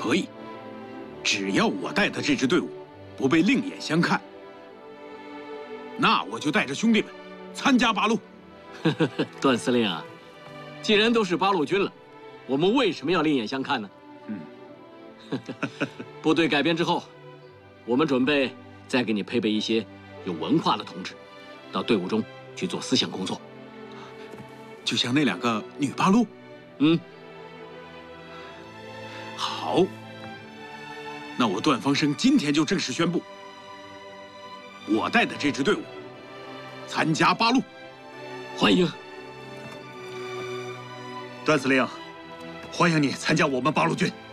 可以，只要我带的这支队伍不被另眼相看，那我就带着兄弟们参加八路。 段司令啊，既然都是八路军了，我们为什么要另眼相看呢？部队改编之后，我们准备再给你配备一些有文化的同志，到队伍中去做思想工作。 就像那2个女八路。好，那我段方生今天就正式宣布，我带的这支队伍参加八路。 欢迎。 段司令，欢迎你参加我们八路军。